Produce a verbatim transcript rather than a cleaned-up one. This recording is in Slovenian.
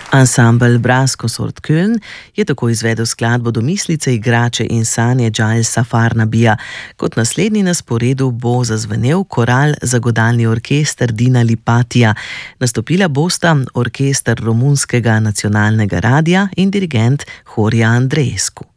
Ansambel Braskosort Köln je tako izvedel skladbo Domislice, igrače in sanje Gilesa Farnabija. Kot naslednji na sporedu bo zazvenel koral za godalni orkester Dina Lipatija. Nastopila bosta orkester Romunskega nacionalnega radia in dirigent Horia Andreescu.